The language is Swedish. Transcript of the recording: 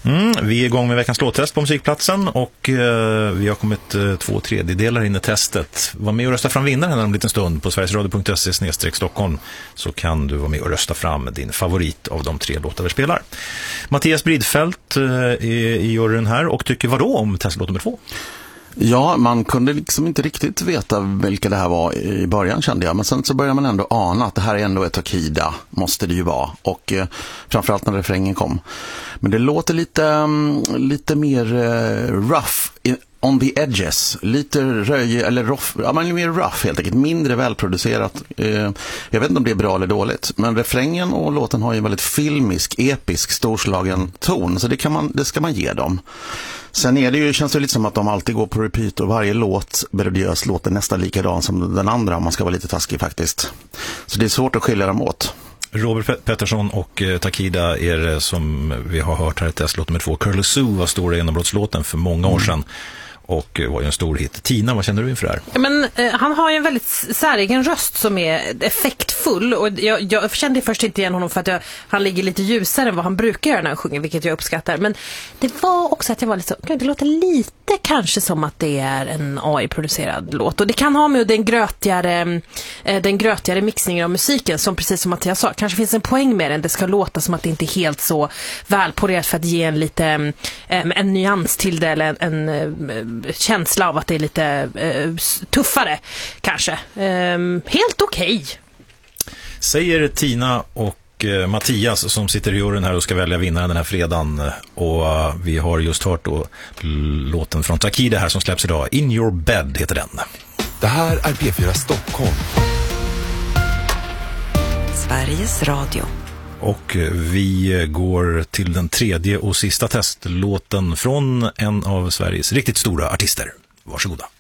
Vi är igång med veckans låttest på Musikplatsen och vi har kommit 2/3 in i testet. Var med och rösta fram vinnaren om en liten stund på sverigesradio.se/Stockholm, så kan du vara med och rösta fram din favorit av de 3 låtar vi spelar. Mattias Bridfeldt är i juryn här och tycker vadå om testlåt nummer 2? Ja, man kunde liksom inte riktigt veta vilka det här var i början, kände jag. Men sen så började man ändå ana att det här är ändå ett Takida, måste det ju vara. Och framförallt när refrängen kom. Men det låter lite mer rough, on the edges. Lite röj, eller rough, ja, men mer rough helt enkelt. Mindre välproducerat. Jag vet inte om det är bra eller dåligt. Men refrängen och låten har ju en väldigt filmisk, episk, storslagen ton. Så det ska man ge dem. Sen känns det lite som att de alltid går på repeat och varje låt, melodiös, låter nästan likadan som den andra om man ska vara lite taskig faktiskt. Så det är svårt att skilja dem åt. Robert Pettersson och Takida är som vi har hört här i testlåt nummer 2. Curly Sue var stora genombrottslåten för många år sedan. Och var ju en stor hit. Tina, vad känner du inför det här? Men han har ju en väldigt säregen röst som är effektfull. Och jag kände först inte igen honom för att han ligger lite ljusare än vad han brukar göra när han sjunger, vilket jag uppskattar. Men det var också att jag var lite så, det låter lite kanske som att det är en AI-producerad låt. Och det kan ha med den grötigare mixningen av musiken, som precis som Mattias sa, kanske finns en poäng med den. Det ska låta som att det inte är helt så välpolerat för att ge en nyans till det, eller en känsla av att det är lite tuffare kanske. Helt okej. Säger Tina och Mattias som sitter i juryn här och ska välja vinnaren den här fredagen. Och vi har just hört då låten från Takida här som släpps idag. In Your Bed heter den. Det här är P4 Stockholm. Sveriges Radio. Och vi går till den 3:e och sista testlåten från en av Sveriges riktigt stora artister. Varsågoda.